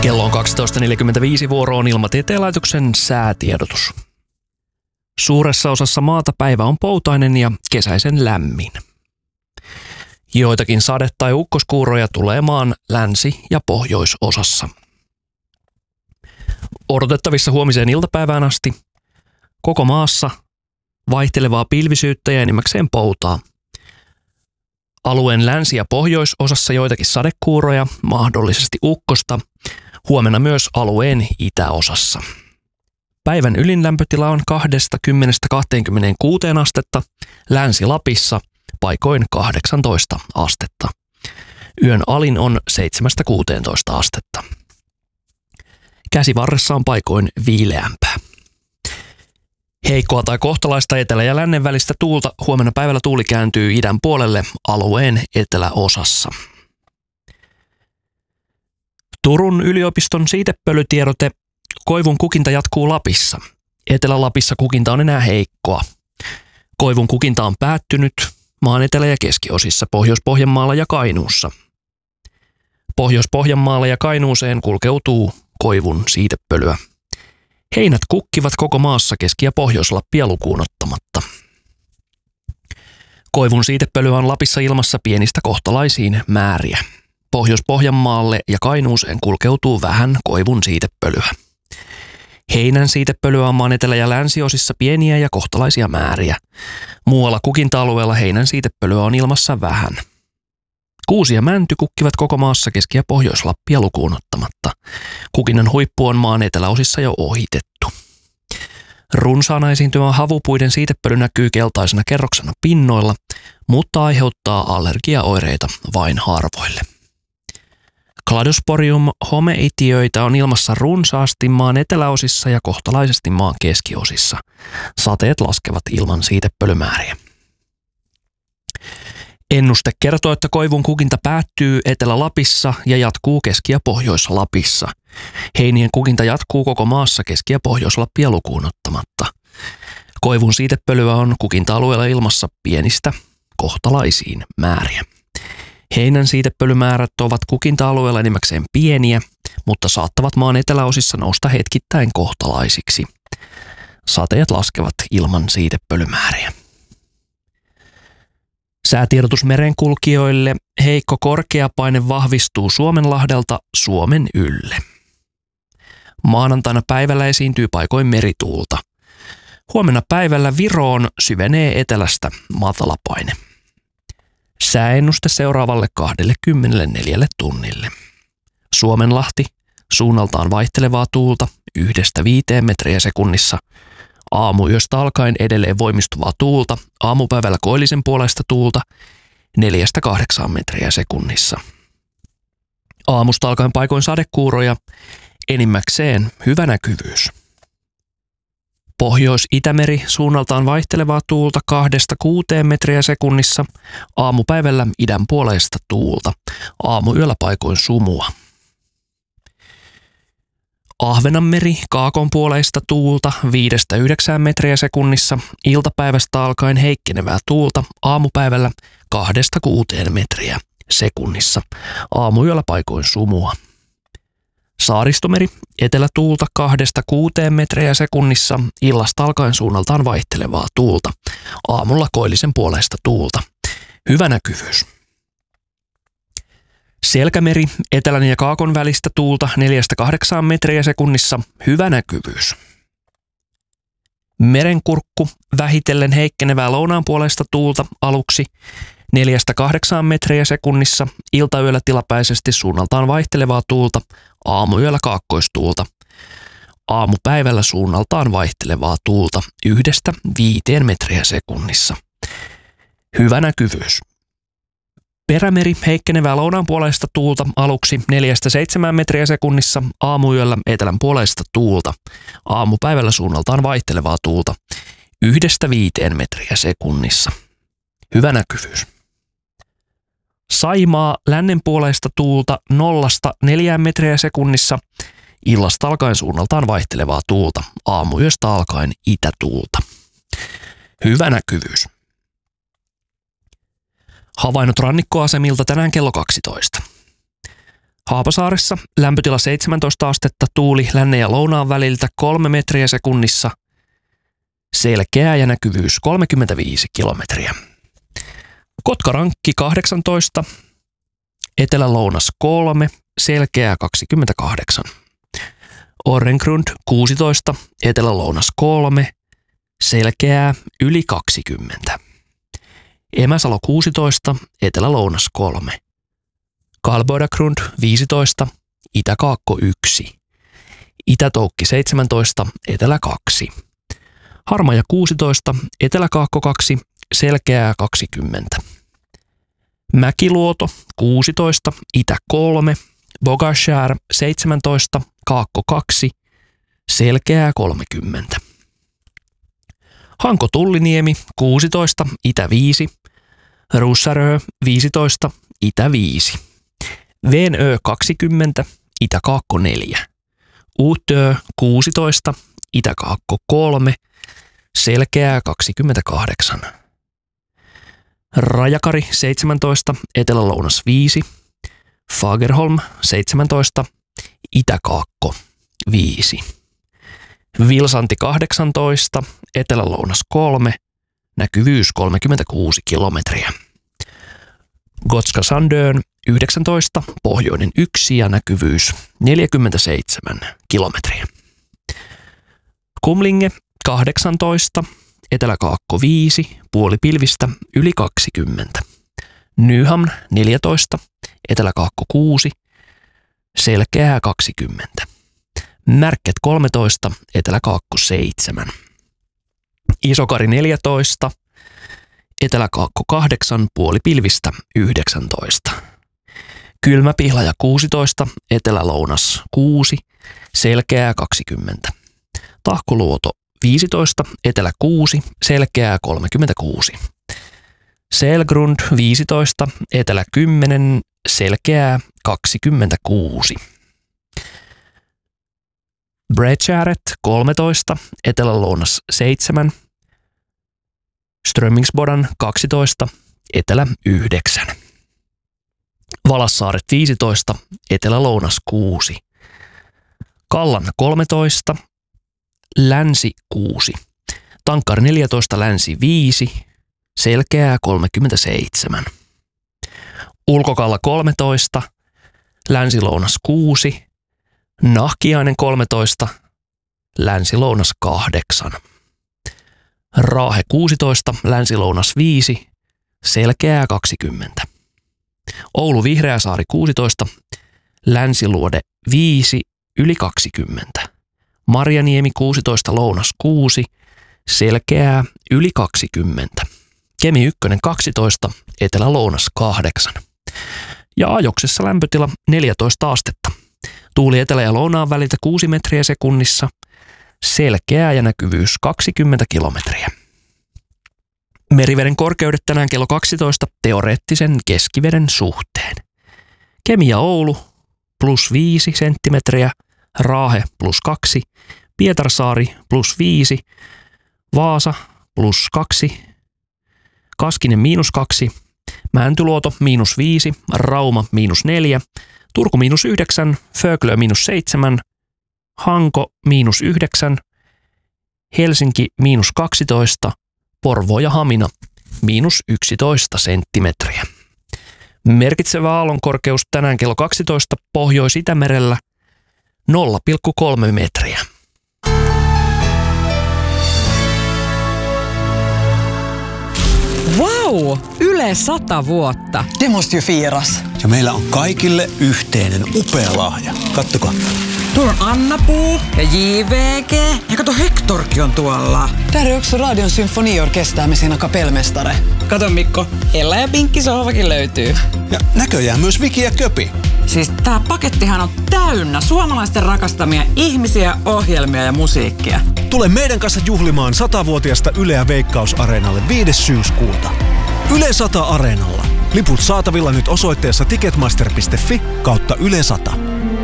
Kello on 12.45, vuoro on Ilmatieteen laitoksen säätiedotus. Suuressa osassa maata päivä on poutainen ja kesäisen lämmin. Joitakin sade- tai ukkoskuuroja tulee maan länsi- ja pohjoisosassa. Odotettavissa huomiseen iltapäivään asti koko maassa vaihtelevaa pilvisyyttä ja enimmäkseen poutaa. Alueen länsi- ja pohjoisosassa joitakin sadekuuroja, mahdollisesti ukkosta, huomenna myös alueen itäosassa. Päivän ylin lämpötila on 20–26 astetta, Länsi-Lapissa paikoin 18 astetta. Yön alin on 7–16 astetta. Käsivarressa on paikoin viileämpää. Heikkoa tai kohtalaista etelä- ja lännen välistä tuulta. Huomenna päivällä tuuli kääntyy idän puolelle alueen eteläosassa. Turun yliopiston siitepölytiedote. Koivun kukinta jatkuu Lapissa. Etelä-Lapissa kukinta on enää heikkoa. Koivun kukinta on päättynyt maan etelä- ja keskiosissa, Pohjois-Pohjanmaalla ja Kainuussa. Pohjois-Pohjanmaalle ja Kainuuseen kulkeutuu koivun siitepölyä. Heinät kukkivat koko maassa Keski- ja Pohjois-Lappia lukuun ottamatta. Koivun siitepölyä on Lapissa ilmassa pienistä kohtalaisiin määriä. Pohjois-Pohjanmaalle ja Kainuuseen kulkeutuu vähän koivun siitepölyä. Heinän siitepölyä on maan etelä- ja länsiosissa pieniä ja kohtalaisia määriä. Muualla kukinta-alueella heinän siitepölyä on ilmassa vähän. Kuusi ja mänty kukkivat koko maassa Keski- ja Pohjois-Lappia lukuun ottamatta. Kukinnan huippu on maan eteläosissa jo ohitettu. Runsaana esiintyvä havupuiden siitepöly näkyy keltaisena kerroksena pinnoilla, mutta aiheuttaa allergiaoireita vain harvoille. Cladosporium homeitiöitä on ilmassa runsaasti maan eteläosissa ja kohtalaisesti maan keskiosissa. Sateet laskevat ilman siitepölymääriä. Ennuste kertoo, että koivun kukinta päättyy Etelä-Lapissa ja jatkuu Keski- ja Pohjois-Lapissa. Heinien kukinta jatkuu koko maassa Keski- ja Pohjois-Lappia lukuun ottamatta. Koivun siitepölyä on kukinta-alueella ilmassa pienistä kohtalaisiin määriä. Heinän siitepölymäärät ovat kukinta-alueella enimmäkseen pieniä, mutta saattavat maan eteläosissa nousta hetkittäin kohtalaisiksi. Sateet laskevat ilman siitepölymääriä. Säätiedotus merenkulkijoille. Heikko korkeapaine vahvistuu Suomenlahdelta Suomen ylle. Maanantaina päivällä esiintyy paikoin merituulta. Huomenna päivällä Viroon syvenee etelästä matalapaine. Sääennuste seuraavalle 24 tunnille. Suomenlahti, suunnaltaan vaihtelevaa tuulta 1–5 metriä sekunnissa. Aamuyöstä alkaen edelleen voimistuvaa tuulta, aamupäivällä koillisen puoleista tuulta 4–8 metriä sekunnissa. Aamusta alkaen paikoin sadekuuroja, enimmäkseen hyvä näkyvyys. Pohjois-Itämeri, suunnaltaan vaihtelevaa tuulta 2–6 metriä sekunnissa, aamupäivällä idän puoleista tuulta, aamuyöllä paikoin sumua. Ahvenanmeri, kaakon puoleista tuulta 5–9 metriä sekunnissa, iltapäivästä alkaen heikkenevää tuulta, aamupäivällä 2–6 metriä sekunnissa, aamuyöllä paikoin sumua. Saaristomeri, etelätuulta 2–6 metriä sekunnissa, illasta alkaen suunnaltaan vaihtelevaa tuulta, aamulla koillisen puoleista tuulta, hyvä näkyvyys. Selkämeri, etelän ja kaakon välistä tuulta 4–8 metriä sekunnissa, hyvä näkyvyys. Merenkurkku, vähitellen heikkenevää lounaan puoleista tuulta aluksi 4–8 metriä sekunnissa, iltayöllä tilapäisesti suunnaltaan vaihtelevaa tuulta, aamuyöllä kaakkoistuulta. Aamupäivällä suunnaltaan vaihtelevaa tuulta 1–5 metriä sekunnissa. Hyvä näkyvyys. Perämeri, heikkenevää lounaan puoleista tuulta aluksi 4–7 metriä sekunnissa, aamuyöllä etelän puoleista tuulta. Aamupäivällä suunnaltaan vaihtelevaa tuulta 1–5 metriä sekunnissa. Hyvä näkyvyys. Saimaa, lännen puoleista tuulta 0–4 metriä sekunnissa, illasta alkaen suunnaltaan vaihtelevaa tuulta, aamuyöstä alkaen itätuulta. Hyvä näkyvyys. Havainnot rannikkoasemilta tänään kello 12. Haapasaaressa lämpötila 17 astetta, tuuli lännen ja lounaan väliltä 3 metriä sekunnissa. Selkeää ja näkyvyys 35 kilometriä. Kotkarankki 18, etelä-lounas 3, selkeää 28. Orrengrund 16, etelä-lounas 3, selkeää yli 20. Emäsalo 16, etelä-lounas 3. Karlbödagrund 15, itä-kaakko 1. Itä-Toukki 17, etelä 2. Harmaja 16, etelä-kaakko 2, selkeää 20. Mäkiluoto 16, itä 3, Bogashär 17, kaakko 2, selkeää 30. Hanko Tulliniemi 16, itä 5, Russarö 15, itä 5. Venö 20, itä-kaakko 4. Uutö 16, itä-kaakko 3, selkeää 28. Rajakari 17, etelä-lounas 5. Fagerholm 17, itä-kaakko 5. Vilsanti 18, etelä-lounas 3, näkyvyys 36 kilometriä. Gotska Sandön 19, pohjoinen 1 ja näkyvyys 47 kilometriä. Kumlinge 18, etelä-kaakko 5, puolipilvistä yli 20. Nyhamn 14, etelä-kaakko 6, selkeää 20. Märket 13, etelä-kaakko 7. Isokari 14, etelä-kaakko 8, puolipilvistä 19. Kylmäpihlaja 16, etelä-lounas 6, selkeää 20. Tahkoluoto 15, etelä 6, selkeää 36. Selgrund 15, etelä 10, selkeää 26. Bredskäret 13, etelä-lounas 7. Strömmingsbodan 12, etelä 9. Valassaaret 15, etelä-lounas 6. Kallan 13, länsi 6. Tankkari 14, länsi 5, selkeää 37. Ulkokalla 13, länsi-lounas 6. Nahkiainen 13, länsi-lounas 8. Raahe 16, länsi-lounas 5, selkeää 20. Oulu Vihreäsaari 16, länsiluode 5, yli 20. Marjaniemi 16, lounas 6, selkeää yli 20. Kemi 1 12, etelä-lounas 8. Ja Ajoksessa lämpötila 14 astetta. Tuuli etelä- ja lounaan väliltä 6 metriä sekunnissa, selkeää ja näkyvyys 20 kilometriä. Meriveden korkeudet tänään kello 12 teoreettisen keskiveden suhteen. Kemi ja Oulu +5 senttimetriä, Raahe +2, Pietarsaari +5, Vaasa +2, Kaskinen -2, Mäntyluoto -5, Rauma -4, Turku -9, Föglö -7, Hanko -9, Helsinki -12, Porvoo ja Hamina -11 senttimetriä. Merkitsevä aallonkorkeus tänään kello 12 Pohjois-Itämerellä 0,3 metriä. Wow! Yle 100 vuotta. Det måste ju firas. Ja meillä on kaikille yhteinen upea lahja. Kattokaa. Tuolla on Anna-Puu ja JVG. Ja kato, Hektorkin on tuolla. Där är också Radion symfoniorkester med sina kapellmästare. Kato Mikko, Ella ja Pinkki sohvakin löytyy. Ja näköjään myös Viki ja Köpi. Siis tää pakettihan on täynnä suomalaisten rakastamia ihmisiä, ohjelmia ja musiikkia. Tule meidän kanssa juhlimaan 100-vuotiasta Yleä Veikkaus-areenalle 5. syyskuuta. Yle 100 Areenalla. Liput saatavilla nyt osoitteessa ticketmaster.fi/Yle 100.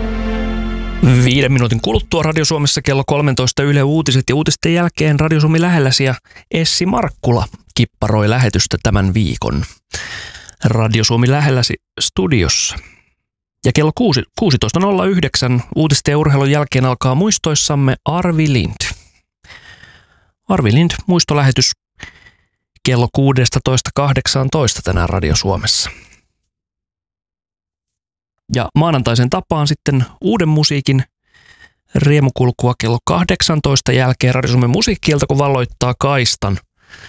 5 minuutin kuluttua Radio Suomessa kello 13 Yle Uutiset ja uutisten jälkeen Radio Suomi lähelläsi ja Essi Markkula kipparoi lähetystä tämän viikon. Radio Suomi lähelläsi studiossa. Ja kello 16.09 uutisten ja urheilun jälkeen alkaa muistoissamme Arvi Lind. Arvi Lind muistolähetys kello 16.18 tänään Radio Suomessa. Ja maanantaisen tapaan sitten uuden musiikin riemukulkua kello 18 jälkeen Radio Suomen musiikkiilta, kun valloittaa kaistan.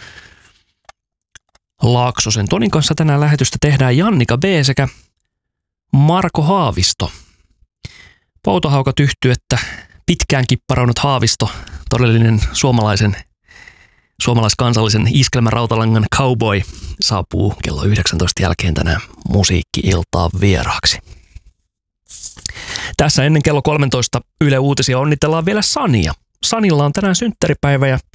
Laaksosen Tonin kanssa tänään lähetystä tehdään Jannika B. sekä Marko Haavisto. Poutohaukat yhtyettä pitkään kipparoinut Haavisto, todellinen suomalaiskansallisen iskelmärautalangan cowboy, saapuu kello 19 jälkeen tänään musiikki-iltaan vieraaksi. Tässä ennen kello 13 Yle Uutisia onnitellaan vielä Sania. Sanilla on tänään synttäripäivä ja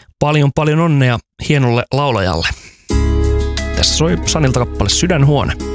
paljon onnea hienolle laulajalle. Tässä soi Sanilta kappale Sydänhuone.